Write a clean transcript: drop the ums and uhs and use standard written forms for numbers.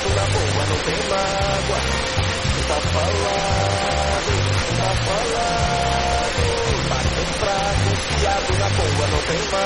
na boa, não tem mágoa. Tá falado, tá falado. Bate fraco, fiado na boa, não tem mágoa.